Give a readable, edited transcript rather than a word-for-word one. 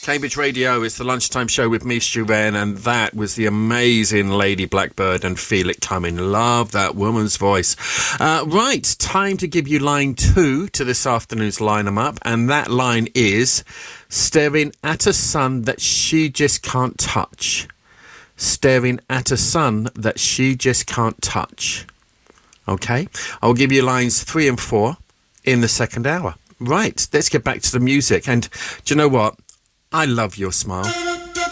Cambridge Radio is the lunchtime show with me, Stu Wren, and that was the amazing Lady Blackbird and Feel It Coming. Love that woman's voice. Right, time to give you line 2 to this afternoon's line 'em up, and that line is staring at a sun that she just can't touch. Staring at a sun that she just can't touch. Okay, I'll give you lines 3 and 4 in the second hour. Right, let's get back to the music. And do you know what? I love your smile.